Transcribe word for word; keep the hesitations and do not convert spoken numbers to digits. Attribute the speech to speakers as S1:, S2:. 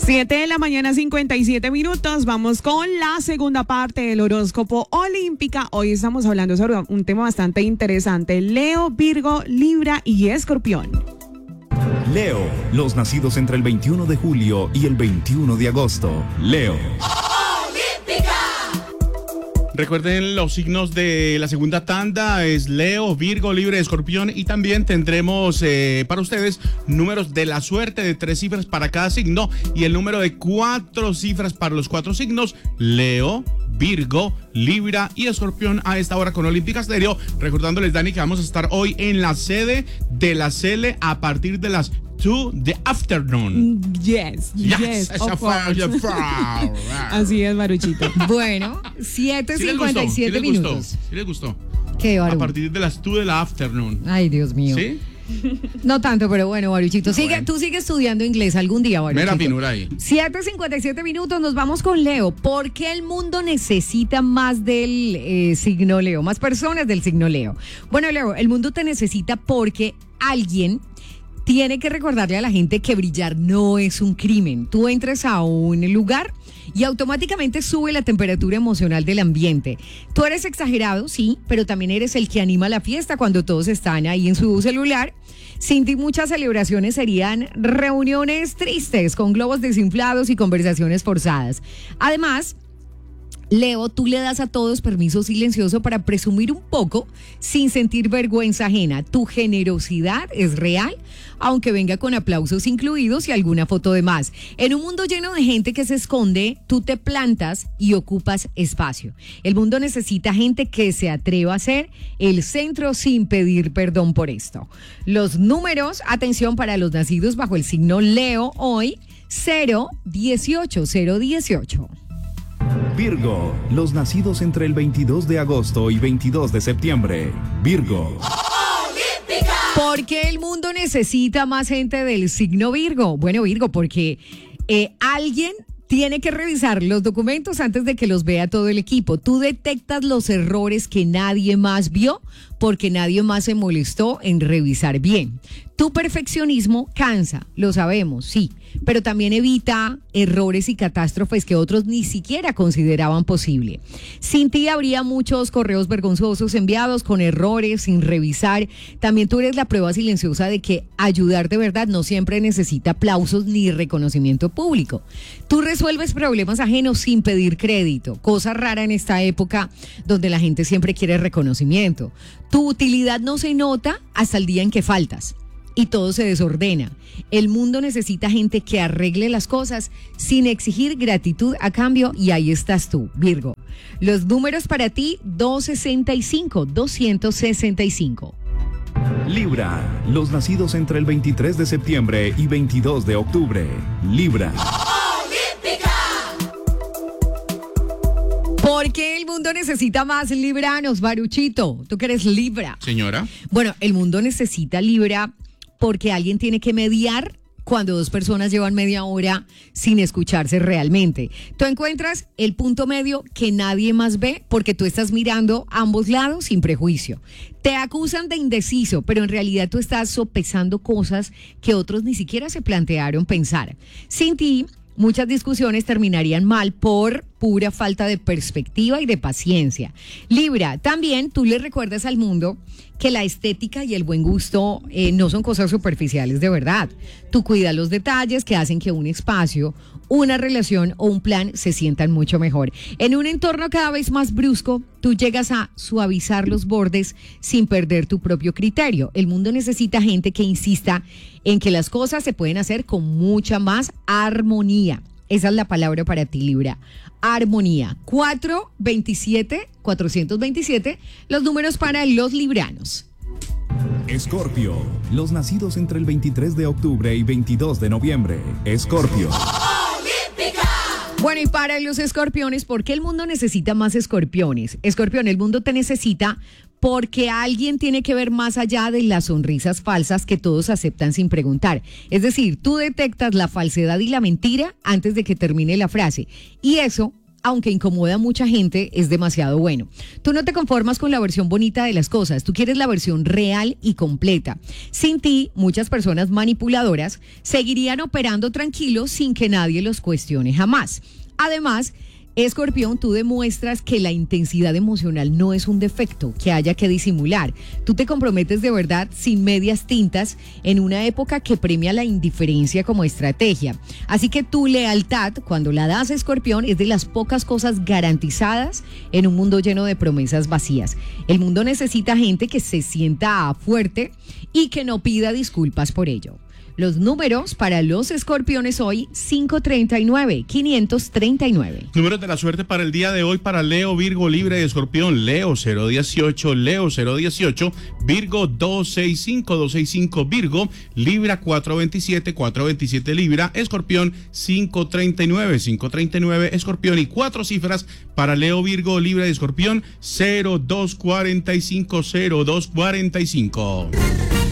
S1: siete de la mañana, cincuenta y siete minutos. Vamos con la segunda parte del horóscopo olímpica. Hoy estamos hablando sobre un tema bastante interesante. Leo, Virgo, Libra y Escorpión.
S2: Leo, los nacidos entre el veintiuno de julio y el veintiuno de agosto. Leo.
S3: Recuerden los signos de la segunda tanda, es Leo, Virgo, Libra, Escorpión, y también tendremos eh, para ustedes números de la suerte de tres cifras para cada signo y el número de cuatro cifras para los cuatro signos, Leo, Virgo, Libra y Escorpión a esta hora con Olímpica Stereo. Recordándoles, Dani, que vamos a estar hoy en la sede de la Cele a partir de las two the afternoon.
S1: Yes, yes,
S3: yes
S1: of course. Así es, Baruchito.
S4: Bueno, siete cincuenta y siete minutos.
S3: ¿Sí les gustó?
S4: ¿Qué, Baru?
S3: A partir de las two de la afternoon.
S4: Ay, Dios mío.
S3: ¿Sí?
S4: No tanto, pero bueno, Baruchito. Sigue,
S3: Bueno.
S4: Tú sigues estudiando inglés algún día, Baruchito.
S3: Mira, finura ahí.
S4: siete cincuenta y siete minutos, nos vamos con Leo. ¿Por qué el mundo necesita más del eh, signo Leo? Más personas del signo Leo. Bueno, Leo, el mundo te necesita porque alguien tiene que recordarle a la gente que brillar no es un crimen. Tú entras a un lugar y automáticamente sube la temperatura emocional del ambiente. Tú eres exagerado, sí, pero también eres el que anima la fiesta cuando todos están ahí en su celular. Sin ti muchas celebraciones serían reuniones tristes con globos desinflados y conversaciones forzadas. Además, Leo, tú le das a todos permiso silencioso para presumir un poco sin sentir vergüenza ajena. Tu generosidad es real, aunque venga con aplausos incluidos y alguna foto de más. En un mundo lleno de gente que se esconde, tú te plantas y ocupas espacio. El mundo necesita gente que se atreva a ser el centro sin pedir perdón por esto. Los números, atención para los nacidos bajo el signo Leo hoy, cero dieciocho cero dieciocho.
S2: Virgo, los nacidos entre el veintidós de agosto y veintidós de septiembre. Virgo.
S4: ¿Por qué el mundo necesita más gente del signo Virgo? Bueno, Virgo, porque eh, alguien tiene que revisar los documentos antes de que los vea todo el equipo. Tú detectas los errores que nadie más vio porque nadie más se molestó en revisar bien. Tu perfeccionismo cansa, lo sabemos, sí, pero también evita errores y catástrofes que otros ni siquiera consideraban posible. Sin ti habría muchos correos vergonzosos enviados con errores sin revisar. También tú eres la prueba silenciosa de que ayudar de verdad no siempre necesita aplausos ni reconocimiento público. Tú resuelves problemas ajenos sin pedir crédito, cosa rara en esta época donde la gente siempre quiere reconocimiento. Tu utilidad no se nota hasta el día en que faltas y todo se desordena. El mundo necesita gente que arregle las cosas sin exigir gratitud a cambio, y ahí estás tú, Virgo. Los números para ti, doscientos sesenta y cinco, doscientos sesenta y cinco.
S2: Libra, los nacidos entre el veintitrés de septiembre y veintidós de octubre. Libra.
S4: ¿Por qué el mundo necesita más libranos, Baruchito? Tú que eres Libra.
S3: Señora.
S4: Bueno, el mundo necesita Libra porque alguien tiene que mediar cuando dos personas llevan media hora sin escucharse realmente. Tú encuentras el punto medio que nadie más ve porque tú estás mirando a ambos lados sin prejuicio. Te acusan de indeciso, pero en realidad tú estás sopesando cosas que otros ni siquiera se plantearon pensar. Sin ti, muchas discusiones terminarían mal por pura falta de perspectiva y de paciencia. Libra, también tú le recuerdas al mundo que la estética y el buen gusto eh, no son cosas superficiales de verdad. Tú cuidas los detalles que hacen que un espacio, una relación o un plan se sientan mucho mejor. En un entorno cada vez más brusco, tú llegas a suavizar los bordes sin perder tu propio criterio. El mundo necesita gente que insista en que las cosas se pueden hacer con mucha más armonía. Esa es la palabra para ti, Libra. Armonía. cuatro veintisiete, cuatrocientos veintisiete, los números para los libranos.
S2: Escorpio, los nacidos entre el veintitrés de octubre y veintidós de noviembre. Escorpio.
S4: Bueno, y para los escorpiones, ¿por qué el mundo necesita más escorpiones? Escorpión, el mundo te necesita porque alguien tiene que ver más allá de las sonrisas falsas que todos aceptan sin preguntar. Es decir, tú detectas la falsedad y la mentira antes de que termine la frase. Y eso aunque incomoda a mucha gente, es demasiado bueno. Tú no te conformas con la versión bonita de las cosas, tú quieres la versión real y completa. Sin ti, muchas personas manipuladoras seguirían operando tranquilos sin que nadie los cuestione jamás. Además, Escorpión, tú demuestras que la intensidad emocional no es un defecto que haya que disimular. Tú te comprometes de verdad sin medias tintas en una época que premia la indiferencia como estrategia. Así que tu lealtad, cuando la das, Escorpión, es de las pocas cosas garantizadas en un mundo lleno de promesas vacías. El mundo necesita gente que se sienta fuerte y que no pida disculpas por ello. Los números para los escorpiones hoy, cinco treinta y nueve, quinientos treinta y nueve.
S3: Números de la suerte para el día de hoy para Leo, Virgo, Libra y Escorpión. Leo cero dieciocho, Leo cero dieciocho, Virgo doscientos sesenta y cinco, doscientos sesenta y cinco, Virgo, Libra cuatrocientos veintisiete, cuatrocientos veintisiete, Libra, Escorpión cinco treinta y nueve, quinientos treinta y nueve, Escorpión, y cuatro cifras para Leo, Virgo, Libra y Escorpión, cero dos cuarenta y cinco, cero dos cuarenta y cinco.